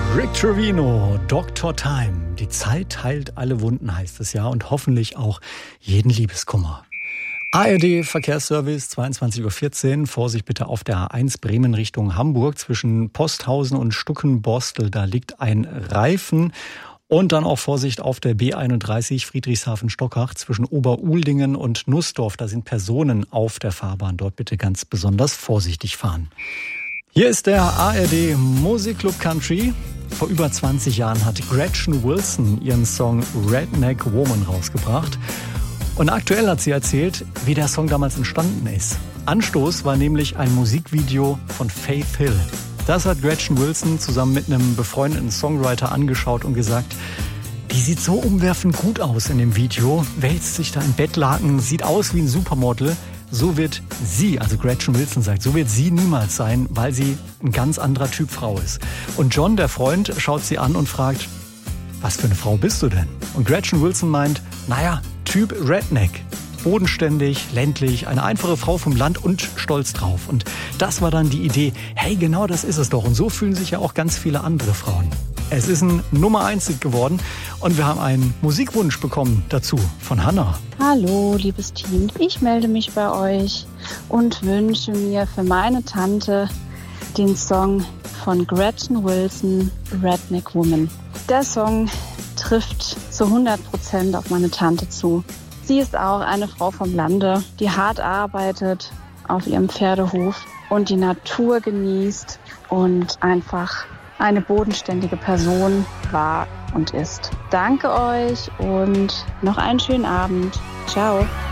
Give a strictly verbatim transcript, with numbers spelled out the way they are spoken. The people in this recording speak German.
Rick Trevino, Doktor Time. Die Zeit heilt alle Wunden, heißt es ja, und hoffentlich auch jeden Liebeskummer. A R D Verkehrsservice, zweiundzwanzig Uhr vierzehn. Vorsicht bitte auf der A eins Bremen Richtung Hamburg zwischen Posthausen und Stuckenborstel. Da liegt ein Reifen. Und dann auch Vorsicht auf der B einunddreißig Friedrichshafen-Stockach zwischen Oberuldingen und Nussdorf. Da sind Personen auf der Fahrbahn. Dort bitte ganz besonders vorsichtig fahren. Hier ist der A R D Musikclub Country. Vor über zwanzig Jahren hat Gretchen Wilson ihren Song Redneck Woman rausgebracht. Und aktuell hat sie erzählt, wie der Song damals entstanden ist. Anstoß war nämlich ein Musikvideo von Faith Hill. Das hat Gretchen Wilson zusammen mit einem befreundeten Songwriter angeschaut und gesagt, die sieht so umwerfend gut aus in dem Video, wälzt sich da in Bettlaken, sieht aus wie ein Supermodel. So wird sie, also Gretchen Wilson sagt, so wird sie niemals sein, weil sie ein ganz anderer Typ Frau ist. Und John, der Freund, schaut sie an und fragt, was für eine Frau bist du denn? Und Gretchen Wilson meint, naja, Typ Redneck. Bodenständig, ländlich, eine einfache Frau vom Land und stolz drauf. Und das war dann die Idee, hey, genau das ist es doch. Und so fühlen sich ja auch ganz viele andere Frauen. Es ist ein Nummer eins Hit geworden und wir haben einen Musikwunsch bekommen dazu von Hannah. Hallo, liebes Team. Ich melde mich bei euch und wünsche mir für meine Tante den Song von Gretchen Wilson, Redneck Woman. Der Song trifft zu hundert Prozent auf meine Tante zu. Sie ist auch eine Frau vom Lande, die hart arbeitet auf ihrem Pferdehof und die Natur genießt und einfach eine bodenständige Person war und ist. Danke euch und noch einen schönen Abend. Ciao.